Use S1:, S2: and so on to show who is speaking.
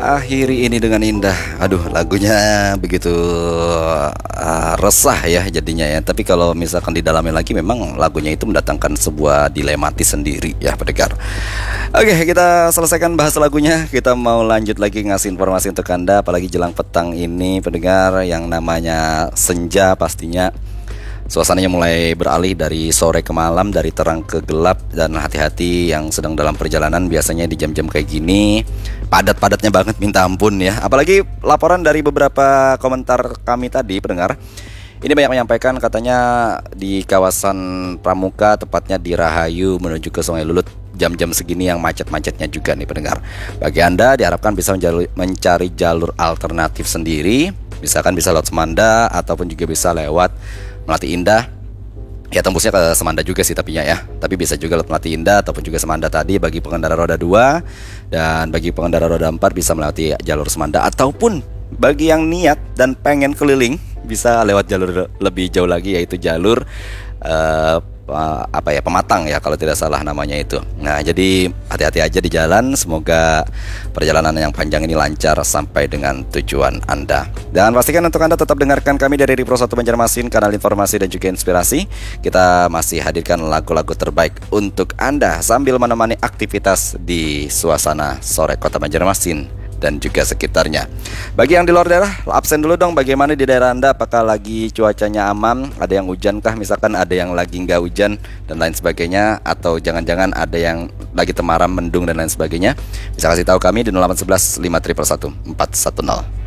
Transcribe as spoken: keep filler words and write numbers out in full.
S1: akhiri ini dengan indah. Aduh, lagunya begitu uh, resah ya jadinya ya. Tapi kalau misalkan didalami lagi, memang lagunya itu mendatangkan sebuah dilematis sendiri ya pendengar. Oke, kita selesaikan bahas lagunya. Kita mau lanjut lagi ngasih informasi untuk Anda, apalagi jelang petang ini pendengar, yang namanya senja pastinya. Suasananya mulai beralih dari sore ke malam, dari terang ke gelap. Dan hati-hati yang sedang dalam perjalanan, biasanya di jam-jam kayak gini padat-padatnya banget, minta ampun ya. Apalagi laporan dari beberapa komentar kami tadi pendengar, ini banyak menyampaikan katanya di kawasan Pramuka, tepatnya di Rahayu menuju ke Sungai Lulut, jam-jam segini yang macet-macetnya juga nih pendengar. Bagi Anda diharapkan bisa mencari jalur alternatif sendiri. Misalkan bisa lewat Semanda ataupun juga bisa lewat Melati Indah. Ya tembusnya ke Semanda juga sih tapinya ya. Tapi bisa juga lewat Melati Indah ataupun juga Semanda tadi bagi pengendara roda dua. Dan bagi pengendara roda empat bisa melewati jalur Semanda. Ataupun bagi yang niat dan pengen keliling, bisa lewat jalur lebih jauh lagi, yaitu jalur uh, apa ya, Pematang ya kalau tidak salah namanya itu. Nah jadi hati-hati aja di jalan. Semoga perjalanan yang panjang ini lancar sampai dengan tujuan Anda. Dan pastikan untuk Anda tetap dengarkan kami dari Ripro satu Banjarmasin, kanal informasi dan juga inspirasi. Kita masih hadirkan lagu-lagu terbaik untuk Anda sambil menemani aktivitas di suasana sore kota Banjarmasin dan juga sekitarnya. Bagi yang di luar daerah, absen dulu dong. Bagaimana di daerah Anda? Apakah lagi cuacanya aman? Ada yang hujan kah? Misalkan ada yang lagi nggak hujan dan lain sebagainya, atau jangan-jangan ada yang lagi temaram, mendung dan lain sebagainya. Bisa kasih tahu kami di nol delapan satu satu lima satu satu empat satu nol.